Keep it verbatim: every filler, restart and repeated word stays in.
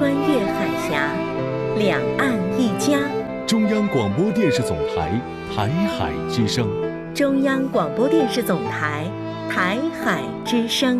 穿越海峡，两岸一家。 中央广播电视总台台海之声。 中央广播电视总台台海之声。